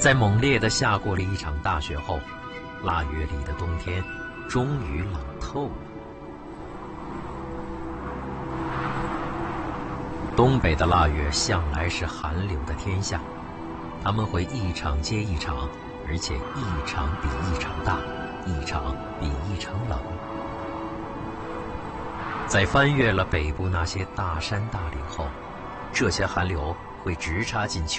在猛烈地下过了一场大雪后，腊月里的冬天终于冷透了。东北的腊月向来是寒流的天下，它们会一场接一场，而且一场比一场大，一场比一场冷。在翻越了北部那些大山大岭后，这些寒流会直插进秋